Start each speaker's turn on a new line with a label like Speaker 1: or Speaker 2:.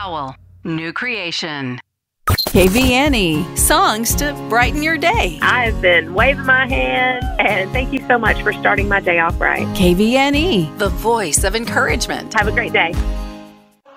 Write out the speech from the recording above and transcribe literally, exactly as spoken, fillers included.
Speaker 1: Howell, new creation.
Speaker 2: K V N E, songs to brighten your day.
Speaker 3: I've been waving my hand, and thank you so much for starting my day off right.
Speaker 2: K V N E,
Speaker 1: The voice of encouragement.
Speaker 3: Have a great day.